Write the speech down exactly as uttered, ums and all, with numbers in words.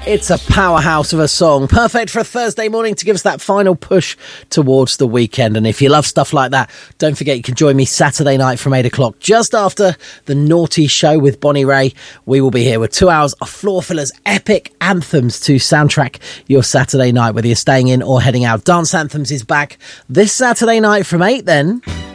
It's a powerhouse of a song, perfect for a Thursday morning to give us that final push towards the weekend. And if you love stuff like that, don't forget you can join me Saturday night from eight o'clock, just after the Naughty Show with Bonnie Ray. We will be here with two hours of Floor Fillers epic anthems to soundtrack your Saturday night, whether you're staying in or heading out. Dance Anthems is back this Saturday night from eight then.